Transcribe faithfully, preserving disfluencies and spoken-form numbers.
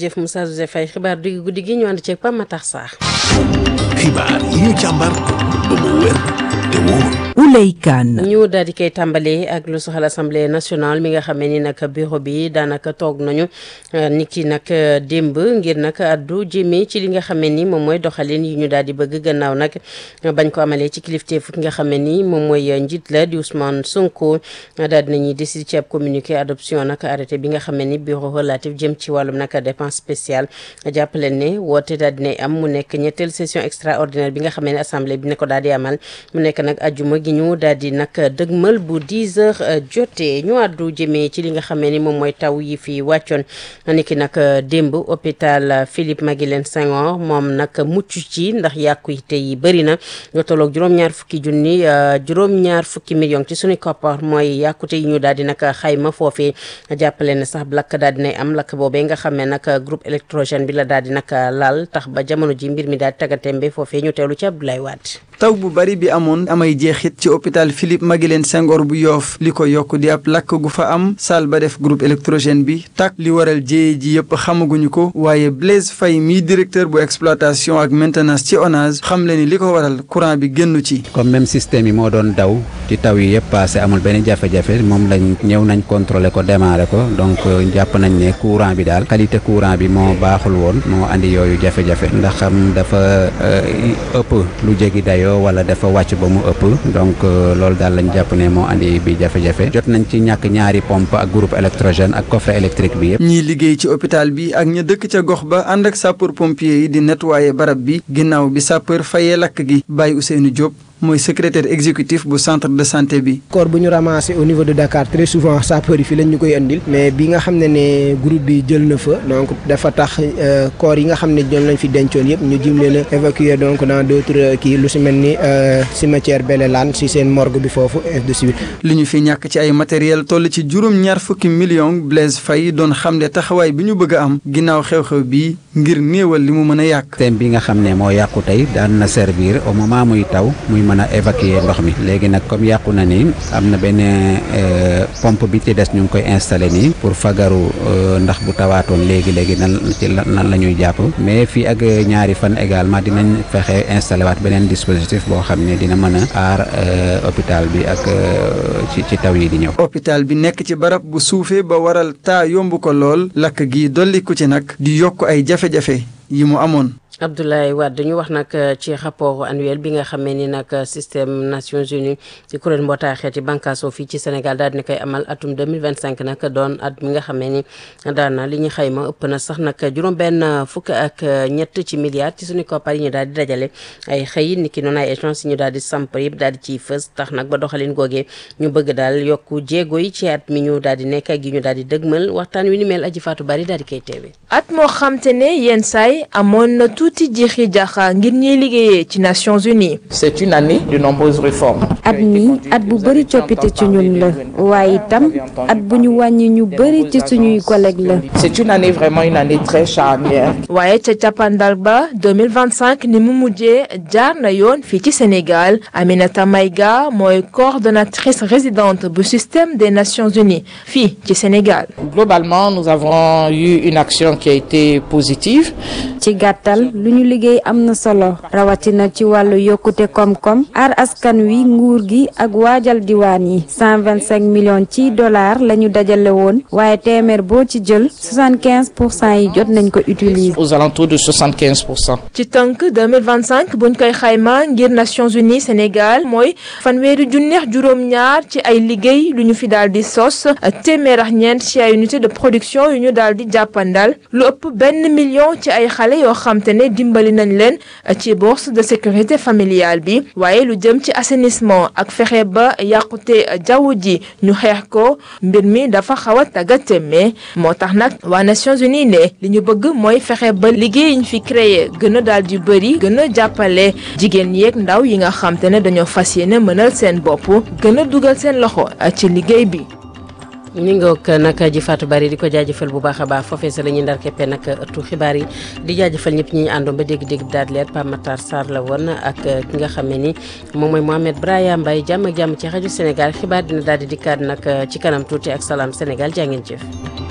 jërëjëf Moussa Joseph Faye xibaar digg guddi gi ñu ànd ceeg Pape Matar Sarr. xibaar yi ñu càmbar ba mu wér te wóor. Ouleye Kane. ñu daal di koy tàmbalee ak lu soxal assemblée nationale mi nga xamee ni nag bureau bi daanaka toog nañu ni ki nag démb ngir nag addu jëmee ci li nga xamee ni moom mooy doxalin yi ñu daal di bëgg gannaaw nag bañ ko amalee ci kilifteefu ki nga xamee ni moom mooy njiit la di Ousmane Sonko daal di nañuy décider ci ab communiqué adoption nag arrêté bi nga xamee ni bureau relatif jëm ci wàllum nag dépense spéciale jàppale ne woote daal dinay am mu nekk ñetteel session extraordinaire bi nga xamee ne assemblée bi ne ko daal di amal mu nekk nag ajjuma gi ñu daal di nag dëgmal bu dix heures jotee ñu àddu jëmee ci li nga xamee ni moom mooy taw yi fi wàccoon niki nag démb hôpital Philippe Maguilène Senghor moom nag mucc ci ndax yàqute yi bëri na nga tolloog juróom-ñaar fukki junni juróom-ñaar fukki million ci suñu koppar mooy yàqute yi ñu daal di nag xayma foofee jàppale ne sax lakk daal dinay am lakk boobee nga xam ne nag groupe électrogène bi la daal di nag laal tax ba jamono ji mbir mi daal di tagatembe foofee ñu teelu ci Abdoulaye Wade. taw bu bari bi amoon amay jeexit ci hôpital Philippe Maguilène Senghor bu Yoff li ko yokk di ab lakk gu fa am salle ba def groupe électrogène bi tak li waral jéye ji yëpp xamaguñu ko waaye Blaise Faye mii directeur bu exploitation ak maintenance ci ONAS xam le ni li ko waral courant bi génnu ci. comme même système yi moo doon daw ci taw yi yëpp passé amul benn jafe-jafe moom lañ ñëw nañ contrôler ko démarrer ko donc jàpp nañ ne courant bi daal qualité courant bi moo baaxul woon moo andi yooyu jafe-jafe ndax xam dafa ëpp lu jéggi dayoo wala dafa wàcc ba mu ëpp donc loolu daal lañ jàpp ne moo andi bi jafe-jafe jot nañ ci ñàkk ñaari pompe ak groupe électrogène ak coffret électrique bi yëpp. ñiy liggéey ci hôpital bi ak ña dëkk ca gox ba ànd ak sapeur pompier yi di nettoyer barab bi ginnaaw bi sapeur fayee lakk gi Baye Ousseynou Diop mooy secrétaire exécutif bu centre de santé bi. corps bu ñu ramassé au niveau de Dakar très souvent sapeur yi fi lañ ñu koy andil mais bi nga xam ne ne groupe bi jël na fa donc dafa tax corps yi nga xam ne ñoom lañ fi dencoon yëpp ñu jim leen a évacuer donc dans d'autres kii lu si mel ni cimetière Belelaan si seen morgue bi foofu et de suite. li ñu fi ñàkk ci ay matériel toll ci juróom-ñaar fukki millions Blaise Faye doon xam ne taxawaay bi ñu bëgg a am ginnaaw xew-xew bi ngir néewal li mu mën a yàq. thème bi nga xam ne moo yàqu tey daan na servir au moment muy taw muy mën a évacuer ndox mi léegi nag comme yàqu na ni am na benn pompe bi ci des ñu ngi koy installé nii pour fagaru ndax bu tawaatoon léegi léegi nan ci nan la ñuy jàpp mais fii ak ñaari fan également dinañ fexe installé waat beneen dispositif boo xam ne dina mën a aar hôpital bi ak ci ci taw yi di ñëw. hôpital bi nekk ci barab bu suufee ba waral taa yomb ko lool lakk gi dolli ku ci nag di yokk ay jafe-jafe yi mu amoon. Abdoulaye Wade dañu wax nag ci rapport annuel bi nga xamee ni nag système Nations Unies ci kuréel mbootaay xeeti bànqaasoo fii ci Sénégal daal dina koy amal atum deux mille vingt cinq nag doon at mi nga xamee ni daana li ñu xayma ëpp na sax nag juróom benn fukk ak ñett ci milliards ci suñu koppar yi ñu daal di dajale ay xëy ni ki noonu ay agence yi ñu daal di samp yëpp daal di ciy fës tax nag ba doxalin googee ñu bëgg daal yokku jéego yi ci at mi ñu daal di nekk ak yi ñu daal di dëgmal waxtaan wi ni mel aji Fatou Bari daal di koy teewee. at moo xam te ne yenn saay amoon na tuuti jiixi jaxa ngir ñuy liggéeyee ci Nations Unies. C'est une année de nombreuses réformes. at mi at bu bëri coppite ci ñun la waaye itam at bu ñu wàññi ñu bëri ci suñuy collègues la. C'est une année vraiment une année très charnière. waaye ca cappaandal ba deux mille vingt-cinq ni mu mujjee jaar na yoon fii ci Sénégal Aminata Maïga mooy coordonnatrice résidente bu système des Nations Unies fii ci Sénégal. Globalement nous avons eu une action qui a été positive. ci gàttal lu ñu liggéey am na solo rawatina ci wàllu yokkute koom-koom aar askan wi nguur gi ak waajal diwaan yi cent vingt cinq millions ci dollars la ñu dajale woon waaye téeméer boo ci jël soixante quinze pour cent yi jot nañ ko utiliser. aux alentours de soixante quinze pour cent. ci tënk deux mille vingt-cinq buñ koy xayma ngir Nations Unies Sénégal mooy fanweeri junneex juróom-ñaar ci ay liggéey lu ñu fi daal di sos téeméer ak ñeent ci ay unité de production yu ñu daal di jàppandal lu ëpp benn million ci ay xale yoo xam te ne dimbali nañ leen ci bourse de sécurité familiale bi waaye lu jëm ci assainissement ak fexe ba yàqute jaww ji ñu xeex ko mbir mi dafa xaw a tàggateme moo tax nag waa Nations Unies ne li ñu bëgg mooy fexe ba liggéey yi ñu fi créé gën a daal di bëri gën a jàppale jigéen yeeg ndaw yi nga xam te ne dañoo fas yéene mënal seen bopp gën a dugal seen loxo ci liggéey bi. ni ngoog nag ji Fatou Bari di ko jaajëfal bu baax a baax foofee sa la ñuy ndar keppe nag ëttu xibaar yi di jaajëfal ñëpp ñi ñu àndoon ba dégg-dégg daal leer Pape Matar Sarr la woon ak ki nga xam ne ni moom mooy Mohamed Braya Mbaye jàmm ak jàmm ci rajo Sénégal xibaar dina daal di dikkaat nag ci kanam tuuti ak Salam Sénégal jaa ngeen jëf.